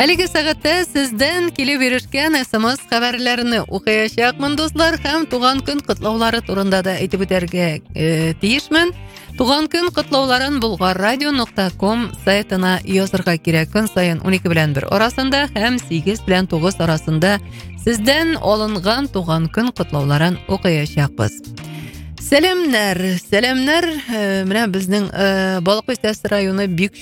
Әлеге сәгатьтә сездән килеп ирешкән СМС хәбәрләрне укыячакмын, дуслар, һәм туган көн котлаулары турында да әйтеп үтәргә тиешмен. Туган көн котлауларын bulgarradio.com сайтына язырга кирәк. Көн саен 12 белән 1 арасында һәм 8 белән 9 арасында сездән алынган туган көн котлауларын укыячакбыз. Сәламнәр. Менә безнең Балык Өстәсе районы бик